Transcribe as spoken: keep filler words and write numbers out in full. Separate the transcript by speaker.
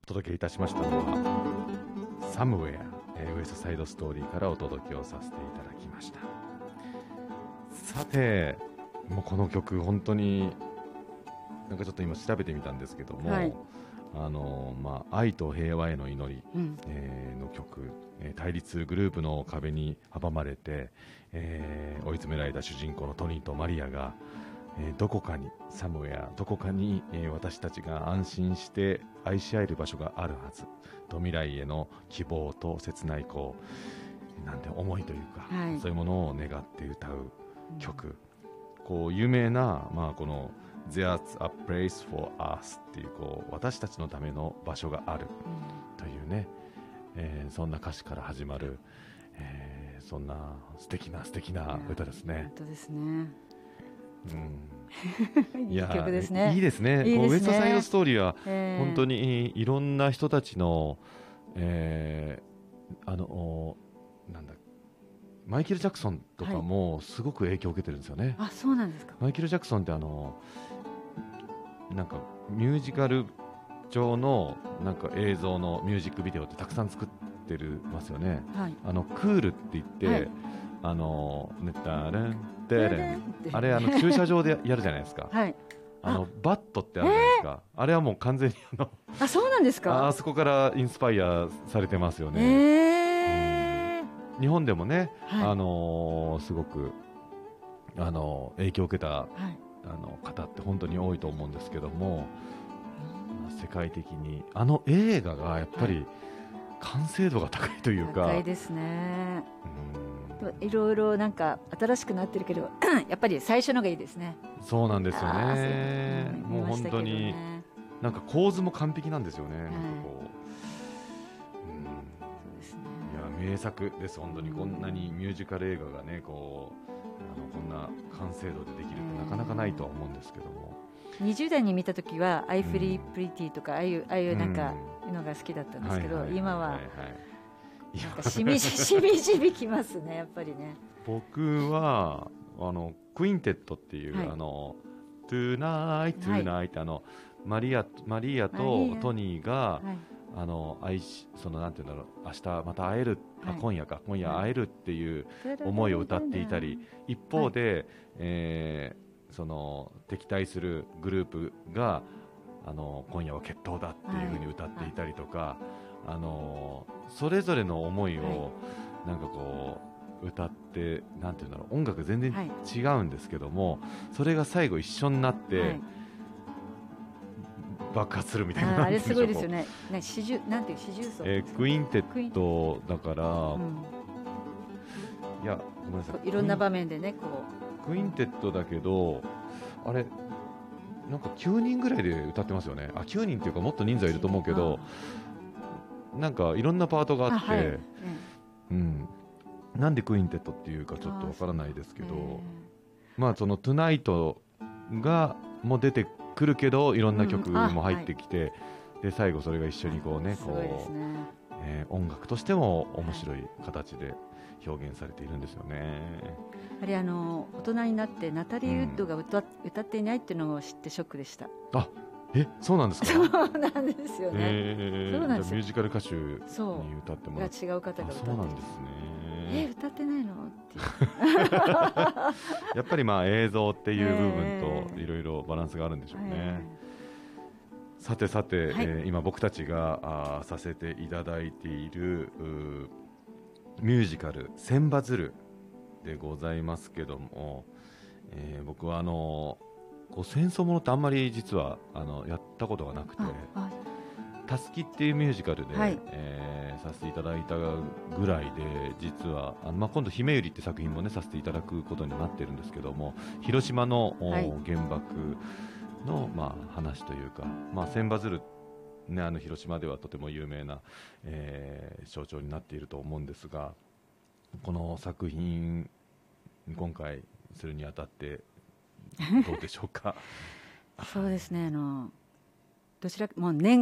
Speaker 1: お届けいたしましたのはサムウェア、えーウエストサイドストーリーからお届けをさせていただきました。さて、もうこの曲本当になんかちょっと今調べてみたんですけども、はい、あのまあ、愛と平和への祈り、うんえー、の曲、えー、対立グループの壁に阻まれて、えー、追い詰められた主人公のトニーとマリアが、えー、どこかにサムウェアどこかに、えー、私たちが安心して愛し合える場所があるはずと未来への希望と切ないこうなんて思いというか、はい、そういうものを願って歌う曲、うん、こう有名な、まあ、このThere's a place for us っていう、こう私たちのための場所があるというね、うんえー、そんな歌詞から始まる、えー、そんな素敵な素敵な歌ですね。
Speaker 2: 本当ですね。
Speaker 1: うん、
Speaker 2: いい曲ですね。
Speaker 1: いいですね。
Speaker 2: いいですね。
Speaker 1: こうウエストサイドストーリーは本当にいろんな人たちの、えー、あのなんだマイケル・ジャクソンとかもすごく影響を受けてるんですよね。
Speaker 2: はい、あ、そうなんですか。
Speaker 1: マイケル・ジャクソンってあのなんかミュージカル上のなんか映像のミュージックビデオってたくさん作ってるますよね。はい、あのクールって言って、はい、あのネタレンテレンあれあの駐車場でやるじゃないですか。はい、あのバットってあるじゃないですか。えー、あれはもう完全にあの
Speaker 2: あそうなんですか。
Speaker 1: あ, あそこからインスパイアされてますよね。
Speaker 2: えー
Speaker 1: うん、日本でもね、はい、あのー、すごくあの影響を受けた、はいあの方って本当に多いと思うんですけども、世界的にあの映画がやっぱり完成度が高いというか、
Speaker 2: 高いですね。うんいろいろなんか新しくなってるけどやっぱり最初のがいいですね。
Speaker 1: そうなんですよね。もう本当になんか構図も完璧なんですよね。なんかこう、うんそうですね、いや名作です本当に。こんなにミュージカル映画がねこうあのこんな完成度でできるってなかなかないとは思うんですけども、
Speaker 2: にじゅう代に見た時は「I Feel Pretty」とかああいうああいうなんかのが好きだったんですけど、今はなんかしみしみじみきますねやっぱりね。
Speaker 1: 僕はあのクインテットっていう、はい、あのトゥーナイトゥーナイってあのマリアマリアとトニーが、はいあの愛しそのなんていうんだろう明日また会える、はい、あ今夜か今夜会えるっていう思いを歌っていたり、一方で、はいえー、その敵対するグループがあの今夜は決闘だっていう風に歌っていたりとか、はい、あのそれぞれの思いをなんかこう歌ってなんていうんだろう音楽全然違うんですけども、それが最後一緒になって、はい爆発するみたいな。
Speaker 2: あ, あれすごいですよね。ね四重なんていう四重奏、
Speaker 1: えー、クインテットだから、うん、いやごめんなさい
Speaker 2: いろんな場面でねこ
Speaker 1: うクインテットだけどあれなんかきゅうにんぐらいで歌ってますよね。あきゅうにんっていうかもっと人数いると思うけどなんかいろんなパートがあって、はいうん、なんでクインテットっていうかちょっとわからないですけど、まあそのトゥナイトがもう出て来るけどいろんな曲も入ってきて、うんはい、で最後それが一緒にこうね、こう、ねえー、音楽としても面白い形で表現されているんですよね。
Speaker 2: あれあの大人になってナタリー・ウッドが 歌,、うん、歌っていないっていうのを知ってショックでした。
Speaker 1: あえそうなんですか。
Speaker 2: そうなんですよね、
Speaker 1: えー、そうなんですよ。ミュージカル歌手に歌ってもら
Speaker 2: って違う方が歌って
Speaker 1: そうなんですね。
Speaker 2: え歌ってないのって
Speaker 1: やっぱりまあ映像っていう部分といろいろバランスがあるんでしょうね、えー、さてさて、はいえー、今僕たちがあさせていただいているミュージカル千羽鶴でございますけども、えー、僕はあのこう戦争ものってあんまり実はあのやったことがなくて、たすきっていうミュージカルで、はいえー、させていただいたぐらいで実はあの、まあ、今度姫百合って作品も、ね、させていただくことになってるんですけども、広島の、はい、原爆の、まあ、話というか、まあ、千羽鶴、ね、あの広島ではとても有名な、えー、象徴になっていると思うんですが、この作品今回するにあたってどうでしょうか。
Speaker 2: そうですねあのどちらもう年